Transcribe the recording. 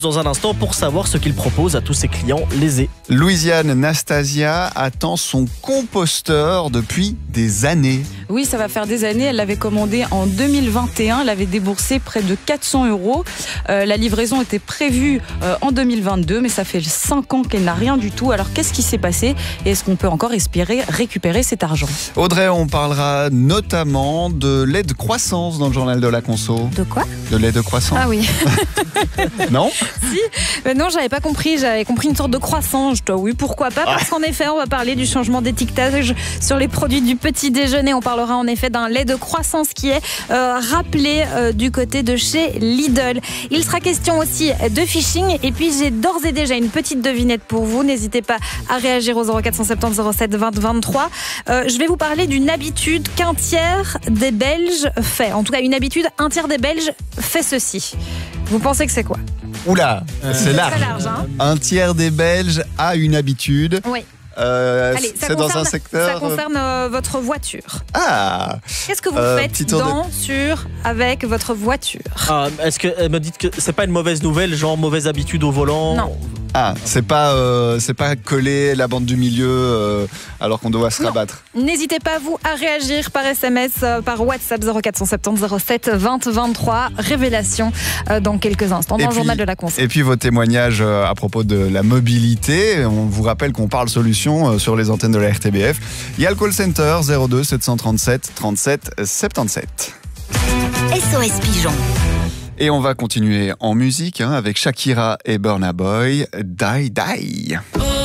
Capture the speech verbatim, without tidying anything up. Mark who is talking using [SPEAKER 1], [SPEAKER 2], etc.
[SPEAKER 1] Dans un instant pour savoir ce qu'il propose à tous ses clients lésés.
[SPEAKER 2] Louisiane Nastasia attend son composteur depuis des années.
[SPEAKER 3] Oui, ça va faire des années. Elle l'avait commandé en deux mille vingt et un. Elle avait déboursé près de quatre cents euros. Euh, la livraison était prévue euh, en deux mille vingt-deux, mais ça fait cinq ans qu'elle n'a rien du tout. Alors, qu'est-ce qui s'est passé et est-ce qu'on peut encore espérer récupérer cet argent?
[SPEAKER 2] Audrey, on parlera notamment de lait de croissance dans le journal de la conso.
[SPEAKER 4] De quoi?
[SPEAKER 2] De lait de croissance.
[SPEAKER 4] Ah oui.
[SPEAKER 2] Non?
[SPEAKER 4] Si, mais non, j'avais pas compris. J'avais compris une sorte de croissant. Je dois, oui, pourquoi pas? Parce qu'en effet, on va parler du changement d'étiquetage sur les produits du petit déjeuner. On parlera en effet d'un lait de croissance qui est euh, rappelé euh, du côté de chez Lidl. Il sera question aussi de phishing. Et puis, j'ai d'ores et déjà une petite devinette pour vous. N'hésitez pas à réagir au zéro quatre cent soixante-dix zéro sept vingt vingt-trois. Euh, je vais vous parler d'une habitude qu'un tiers des Belges fait. En tout cas, une habitude, un tiers des Belges fait ceci. Vous pensez que c'est quoi?
[SPEAKER 2] Oula, c'est large.
[SPEAKER 4] Très large, hein.
[SPEAKER 2] Un tiers des Belges a une habitude.
[SPEAKER 4] Oui.
[SPEAKER 2] Euh,
[SPEAKER 4] Allez, ça
[SPEAKER 2] c'est dans
[SPEAKER 4] concerne,
[SPEAKER 2] un secteur.
[SPEAKER 4] ça concerne euh, votre voiture.
[SPEAKER 2] Ah.
[SPEAKER 4] Qu'est-ce que vous
[SPEAKER 2] Euh,
[SPEAKER 4] faites
[SPEAKER 2] petit tour de-
[SPEAKER 4] dans, sur, avec votre voiture?
[SPEAKER 1] Ah, est-ce que me dites que c'est pas une mauvaise nouvelle, genre mauvaise habitude au volant?
[SPEAKER 4] Non.
[SPEAKER 2] Ah, c'est pas, euh, c'est pas coller la bande du milieu euh, alors qu'on doit se
[SPEAKER 4] Non.
[SPEAKER 2] rabattre.
[SPEAKER 4] N'hésitez pas, vous, à réagir par S M S, euh, par WhatsApp zéro quatre cent soixante-dix zéro sept vingt vingt-trois. Révélation euh, dans quelques instants dans
[SPEAKER 2] Et
[SPEAKER 4] le
[SPEAKER 2] puis-
[SPEAKER 4] journal de la conso.
[SPEAKER 2] Et puis vos témoignages euh, à propos de la mobilité. On vous rappelle qu'on parle solution euh, sur les antennes de la R T B F. Il y a le call center zéro deux sept cent trente-sept trente-sept soixante-dix-sept.
[SPEAKER 5] S O S Pigeon.
[SPEAKER 2] Et on va continuer en musique hein, avec Shakira et Burna Boy, Die Die.